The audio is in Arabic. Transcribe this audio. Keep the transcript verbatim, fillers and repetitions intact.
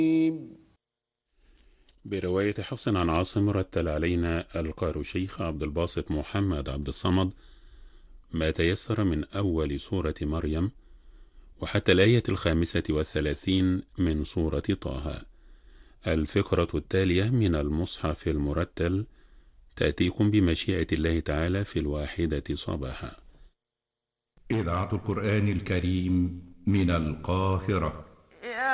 برواية حفص عن عاصم رتل علينا القار شيخ عبد الباسط محمد عبد الصمد ما تيسر من أول سورة مريم وحتى الآية الخامسة والثلاثين من سورة طه. الفقرة التالية من المصحف المرتل تأتيكم بمشيئة الله تعالى في الواحدة صباحا. إذاعة القرآن الكريم من القاهرة.